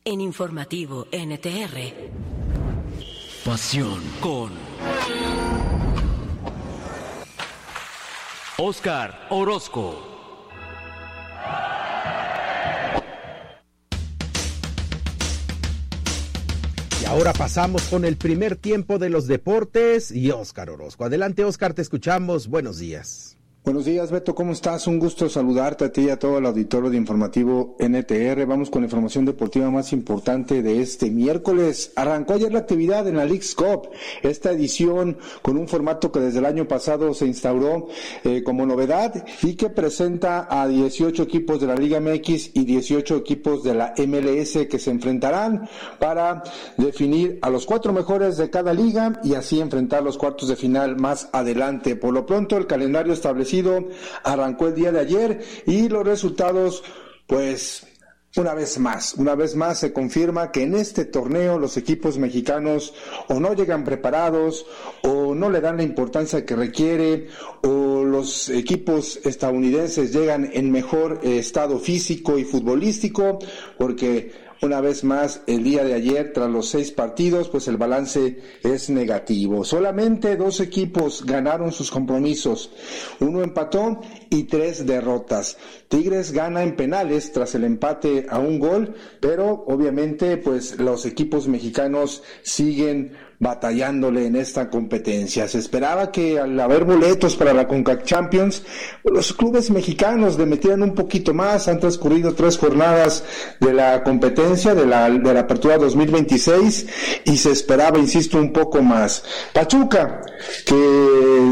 En Informativo NTR. Pasión con Óscar Orozco. Y ahora pasamos con el primer tiempo de los deportes y Óscar Orozco. Adelante, Óscar, te escuchamos. Buenos días. Buenos días, Beto, ¿cómo estás? Un gusto saludarte a ti y a todo el auditorio de Informativo NTR. Vamos con la información deportiva más importante de este miércoles. Arrancó ayer la actividad en la Leagues Cup, esta edición con un formato que desde el año pasado se instauró como novedad y que presenta a 18 equipos de la Liga MX y 18 equipos de la MLS que se enfrentarán para definir a los 4 mejores de cada liga y así enfrentar los cuartos de final más adelante. Por lo pronto, el calendario establecido arrancó el día de ayer y los resultados, pues, una vez más se confirma que en este torneo los equipos mexicanos o no llegan preparados o no le dan la importancia que requiere o los equipos estadounidenses llegan en mejor estado físico y futbolístico, porque una vez más, el día de ayer, tras los 6 partidos, pues el balance es negativo. Solamente 2 equipos ganaron sus compromisos. 1 empató y 3 derrotas. Tigres gana en penales tras el empate a 1 gol, pero obviamente, pues los equipos mexicanos siguen batallándole en esta competencia. Se esperaba que al haber boletos para la CONCACAF Champions, los clubes mexicanos le metieran un poquito más. Han transcurrido 3 jornadas de la competencia de la apertura 2026 y se esperaba, insisto, un poco más. Pachuca, que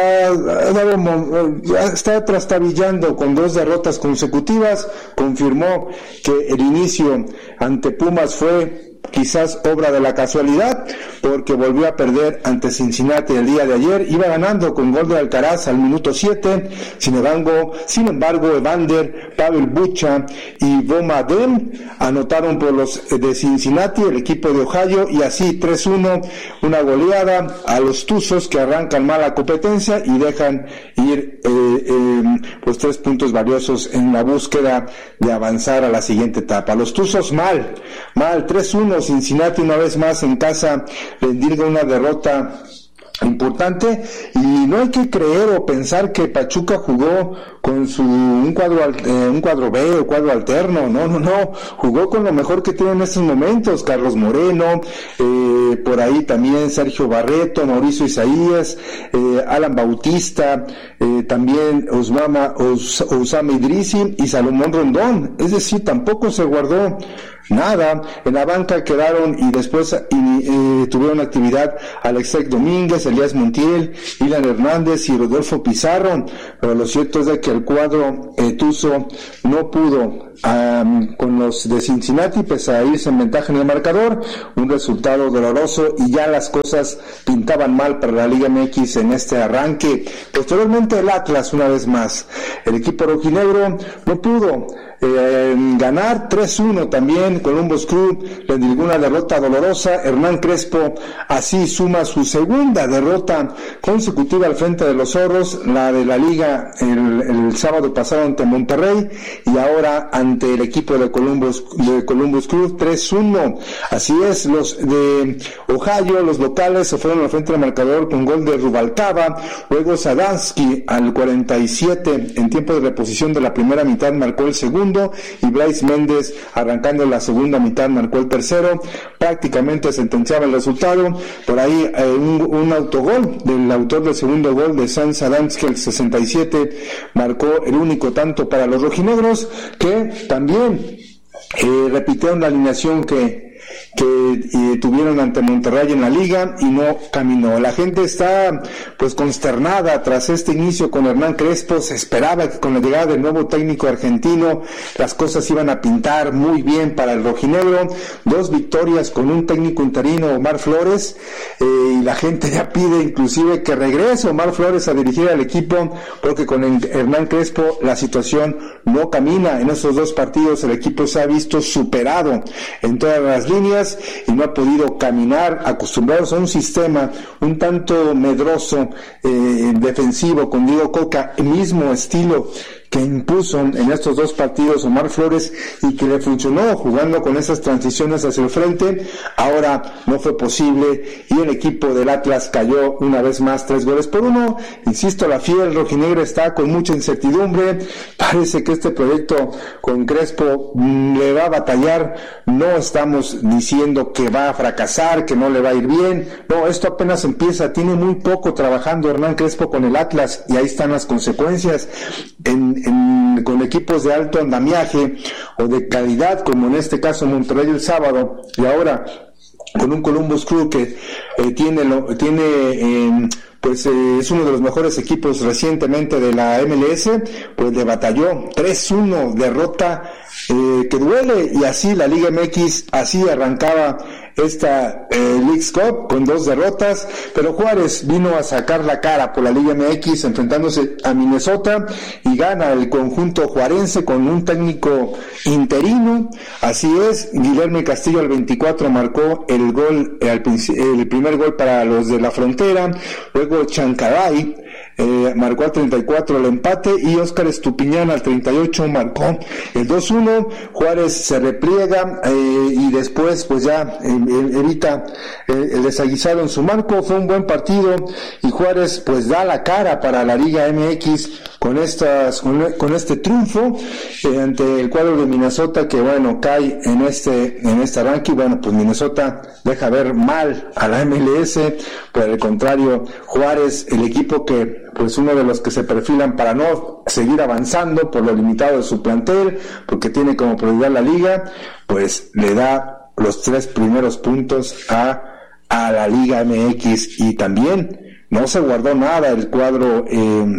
está trastabillando con 2 derrotas consecutivas, confirmó que el inicio ante Pumas fue quizás obra de la casualidad, porque volvió a perder ante Cincinnati el día de ayer. Iba ganando con gol de Alcaraz al minuto 7. Sin embargo, Evander, Pavel Bucha y Bomadem anotaron por los de Cincinnati, el equipo de Ohio, y así 3-1, una goleada a los Tuzos, que arrancan mal la competencia y dejan ir pues 3 puntos valiosos en la búsqueda de avanzar a la siguiente etapa. Los Tuzos mal 3-1. Cincinnati una vez más en casa le endilga una derrota importante y no hay que creer o pensar que Pachuca jugó con un cuadro B o cuadro alterno. No, jugó con lo mejor que tiene en estos momentos. Carlos Moreno, por ahí también Sergio Barreto, Mauricio Isaías, Alan Bautista, también Osama Idrisi y Salomón Rondón. Es decir, tampoco se guardó nada. En la banca quedaron y después tuvieron actividad Alexei Domínguez, Elías Montiel, Ilan Hernández y Rodolfo Pizarro, pero lo cierto es de que el cuadro tuzo no pudo con los de Cincinnati, pese a irse en ventaja en el marcador. Un resultado doloroso y ya las cosas pintaban mal para la Liga MX en este arranque. Posteriormente el Atlas, una vez más, el equipo rojinegro no pudo ganar. 3-1 también Columbus Crew le dio una derrota dolorosa. Hernán Crespo así suma su segunda derrota consecutiva al frente de los Zorros, la de la Liga el sábado pasado ante Monterrey y ahora ante el equipo de Columbus Crew. 3-1. Así es, los de Ohio, los locales, se fueron al frente del marcador con gol de Rubalcaba. Luego Sadansky al 47 en tiempo de reposición de la primera mitad marcó el segundo y Bryce Méndez arrancando la segunda mitad marcó el tercero. Prácticamente sentenciaba el resultado. Por ahí un autogol del autor del segundo gol de San Sadansky, el 67, marcó el único tanto para los rojinegros, que también repitieron la alineación que tuvieron ante Monterrey en la liga y no caminó. La gente está pues consternada tras este inicio con Hernán Crespo. Se esperaba que con la llegada del nuevo técnico argentino las cosas iban a pintar muy bien para el rojinegro. 2 victorias con un técnico interino, Omar Flores, y la gente ya pide inclusive que regrese Omar Flores a dirigir al equipo, porque con Hernán Crespo la situación no camina. En esos 2 partidos el equipo se ha visto superado en todas las líneas y no ha podido caminar, acostumbrados a un sistema un tanto medroso, defensivo, con Diego Coca, el mismo estilo que impuso en estos dos partidos Omar Flores y que le funcionó jugando con esas transiciones hacia el frente, ahora no fue posible y el equipo del Atlas cayó una vez más 3-1. Insisto, la fiel rojinegra está con mucha incertidumbre, parece que este proyecto con Crespo le va a batallar, no estamos diciendo que va a fracasar, que no le va a ir bien, no, esto apenas empieza, tiene muy poco trabajando Hernán Crespo con el Atlas y ahí están las consecuencias. Con equipos de alto andamiaje o de calidad, como en este caso Monterrey el sábado, y ahora con un Columbus Crew que es uno de los mejores equipos recientemente de la MLS, pues le batalló 3-1, derrota que duele, y así la Liga MX, así arrancaba esta Leagues Cup con 2 derrotas, pero Juárez vino a sacar la cara por la Liga MX enfrentándose a Minnesota y gana el conjunto juarense con un técnico interino, así es, Guilherme Castillo al 24 marcó el gol, el primer gol para los de la Frontera, luego Chancalay marcó al 34 el empate y Óscar Estupiñán al 38 marcó el 2-1. Juárez se repliega y después pues ya evita el desaguisado en su marco. Fue un buen partido y Juárez pues da la cara para la Liga MX con este triunfo ante el cuadro de Minnesota, que bueno, cae en este ranking. Bueno, pues Minnesota deja ver mal a la MLS, por el contrario Juárez, el equipo que pues uno de los que se perfilan para no seguir avanzando por lo limitado de su plantel, porque tiene como prioridad la liga, pues le da los 3 primeros puntos a la Liga MX. Y también no se guardó nada el cuadro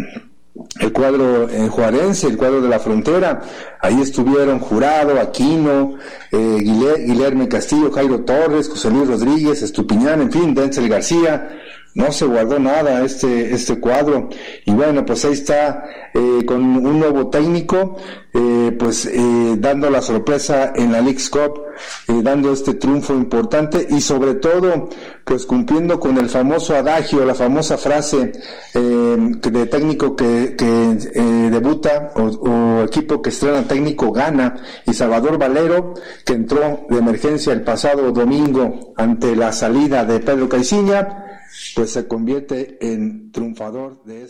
juarense, el cuadro de la Frontera. Ahí estuvieron Jurado, Aquino, Guilherme Castillo, Jairo Torres, José Luis Rodríguez, Estupiñán, en fin, Denzel García. No se guardó nada este cuadro, y bueno, pues ahí está con un nuevo técnico, dando la sorpresa en la Leagues Cup, dando este triunfo importante y sobre todo pues cumpliendo con el famoso adagio, la famosa frase de técnico que debuta o equipo que estrena técnico gana, y Salvador Valero, que entró de emergencia el pasado domingo ante la salida de Pedro Caixinha, pues se convierte en triunfador de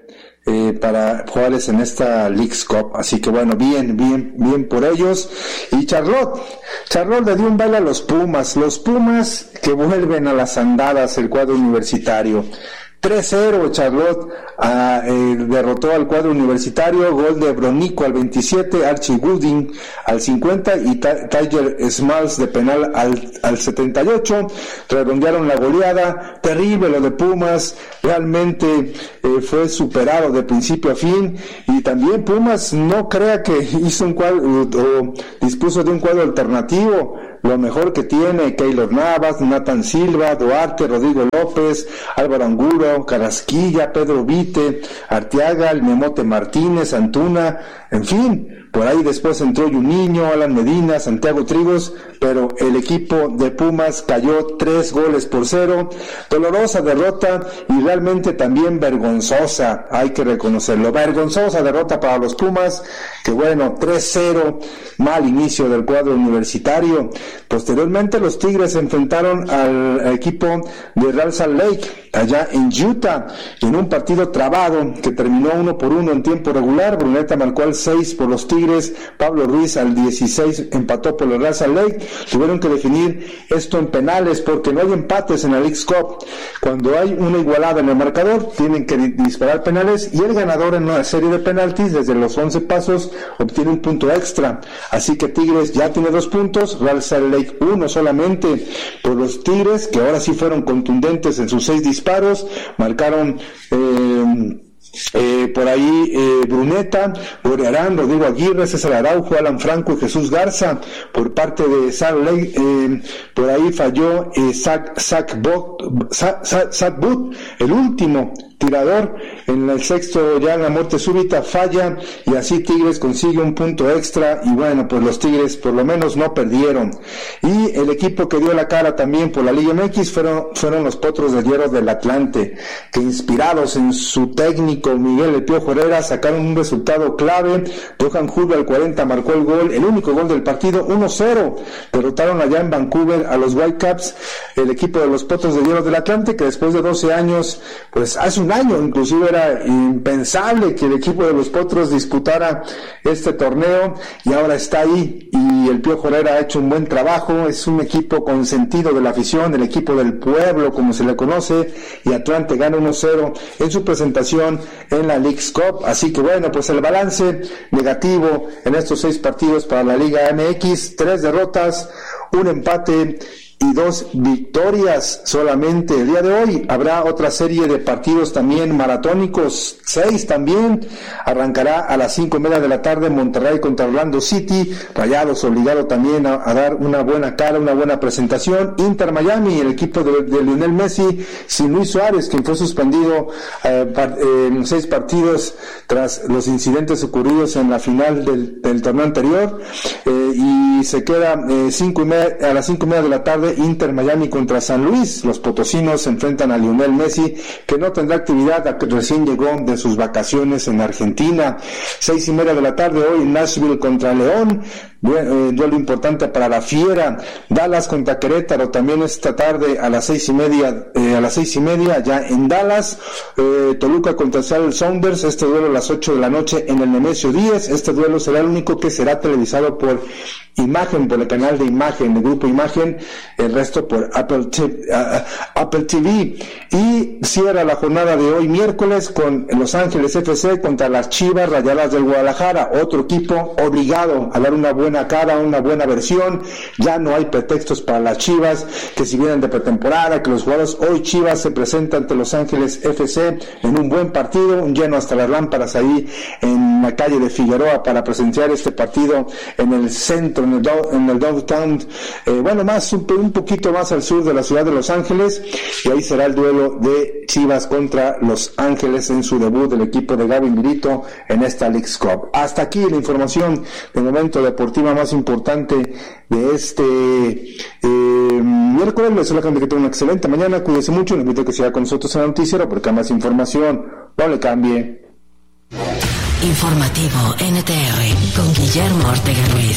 para Juárez en esta Leagues Cup. Así que bueno, bien por ellos. Y Charlotte le dio un baile a los Pumas que vuelven a las andadas, el cuadro universitario. 3-0 Charlotte derrotó al cuadro universitario, gol de Bronico al 27, Archie Gooding al 50 y Tiger Smalls de penal al 78, redondearon la goleada. Terrible lo de Pumas, realmente fue superado de principio a fin, y también Pumas no crea que hizo un cuadro o dispuso de un cuadro alternativo. Lo mejor que tiene Keylor Navas, Nathan Silva, Duarte, Rodrigo López, Álvaro Angulo, Carrasquilla, Pedro Vite, Arteaga, el Memote Martínez, Antuna, en fin, por ahí después entró Juninho, Alan Medina, Santiago Trigos, pero el equipo de Pumas cayó 3-0, dolorosa derrota y realmente también vergonzosa, hay que reconocerlo, vergonzosa derrota para los Pumas, que bueno, 3-0, mal inicio del cuadro universitario. Posteriormente los Tigres se enfrentaron al equipo de Real Salt Lake allá en Utah, en un partido trabado que terminó 1-1 en tiempo regular. Bruneta marcó al 6 por los Tigres, Pablo Ruiz al 16 empató por los Real Salt Lake. Tuvieron que definir esto en penales porque no hay empates en la Leagues Cup. Cuando hay una igualada en el marcador, tienen que disparar penales y el ganador en una serie de penaltis desde los 11 pasos obtiene un punto extra. Así que Tigres ya tiene 2 puntos, Real Salt Lake 1 solamente. Por los Tigres, que ahora sí fueron contundentes en sus 6 disparos, marcaron por ahí Bruneta, Borearán, Rodrigo Aguirre, César Araujo, Alan Franco y Jesús Garza. Por parte de Salt Lake, por ahí falló Zach Booth, el último tirador. En el sexto, ya en la muerte súbita, falla, y así Tigres consigue un punto extra, y bueno, pues los Tigres por lo menos no perdieron. Y el equipo que dio la cara también por la Liga MX fueron los Potros de Hierro del Atlante, que inspirados en su técnico Miguel El Piojo Herrera sacaron un resultado clave. Johan Julio al 40 marcó el único gol del partido, 1-0. Derrotaron allá en Vancouver a los Whitecaps, el equipo de los Potros de Hierro del Atlante, que después de 12 años, pues hace un año inclusive era impensable que el equipo de los Potros disputara este torneo, y ahora está ahí, y el Piojo Herrera ha hecho un buen trabajo. Es un equipo consentido de la afición, el equipo del pueblo como se le conoce, y Atlante gana 1-0 en su presentación en la Leagues Cup. Así que bueno, pues el balance negativo en estos 6 partidos para la Liga MX: 3 derrotas, 1 empate y 2 victorias solamente. El día de hoy habrá otra serie de partidos también maratónicos, 6 también. Arrancará a las 5:30 de la tarde Monterrey contra Orlando City. Rayados obligado también a dar una buena cara, una buena presentación. Inter Miami, el equipo de Lionel Messi, sin Luis Suárez, quien fue suspendido en 6 partidos tras los incidentes ocurridos en la final del torneo anterior, y se queda a las 5:30 de la tarde Inter Miami contra San Luis. Los potosinos se enfrentan a Lionel Messi, que no tendrá actividad, recién llegó de sus vacaciones en Argentina. 6:30 de la tarde hoy Nashville contra León, duelo importante para la Fiera. Dallas contra Querétaro también esta tarde a las 6:30 ya en Dallas. Toluca contra Seattle Sounders, este duelo a las 8 de la noche en el Nemesio 10. Este duelo será el único que será televisado por Imagen, por el canal de Imagen, el grupo Imagen, el resto por Apple TV. Y cierra la jornada de hoy miércoles con Los Ángeles FC contra las Chivas Rayadas del Guadalajara, otro equipo obligado a dar una buena cara, una buena versión. Ya no hay pretextos para las Chivas, que si vienen de pretemporada, que los jugadores, hoy Chivas se presenta ante Los Ángeles FC en un buen partido, un lleno hasta las lámparas ahí en la calle de Figueroa para presenciar este partido en el centro, en el downtown, un poquito más al sur de la ciudad de Los Ángeles, y ahí será el duelo de Chivas contra Los Ángeles en su debut del equipo de Gaby Milito en esta Leagues Cup. Hasta aquí la información de momento deportiva más importante de este miércoles. Les deseo que tengan una excelente mañana, cuídense mucho, les invito a que siga con nosotros en el noticiero, porque hay más información, no le cambie. Informativo NTR con Guillermo Ortega Ruiz.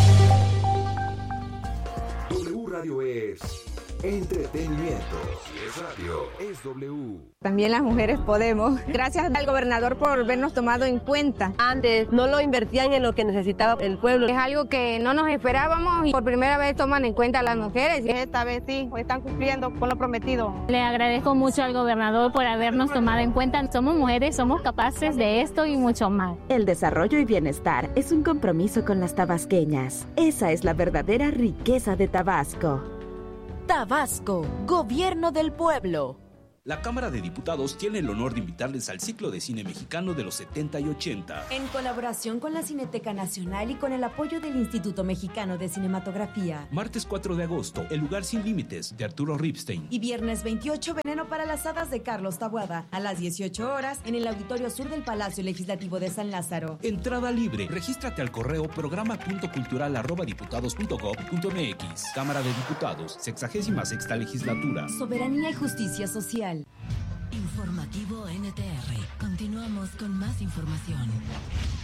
W Radio es entretenimiento. Si es radio, es W. También las mujeres podemos. Gracias al gobernador por vernos tomado en cuenta. Antes no lo invertían en lo que necesitaba el pueblo. Es algo que no nos esperábamos y por primera vez toman en cuenta a las mujeres. Esta vez sí, están cumpliendo con lo prometido. Le agradezco mucho al gobernador por habernos tomado en cuenta. Somos mujeres, somos capaces de esto y mucho más. El desarrollo y bienestar es un compromiso con las tabasqueñas. Esa es la verdadera riqueza de Tabasco. Tabasco, Gobierno del Pueblo. La Cámara de Diputados tiene el honor de invitarles al ciclo de cine mexicano de los 70 y 80. En colaboración con la Cineteca Nacional y con el apoyo del Instituto Mexicano de Cinematografía. Martes 4 de agosto, El lugar sin límites, de Arturo Ripstein. Y viernes 28, Veneno para las hadas, de Carlos Taboada. A las 18 horas, en el Auditorio Sur del Palacio Legislativo de San Lázaro. Entrada libre. Regístrate al correo programa.cultural@diputados.gov.mx. Cámara de Diputados, 66ª Legislatura. Soberanía y justicia social. Informativo NTR. Continuamos con más información.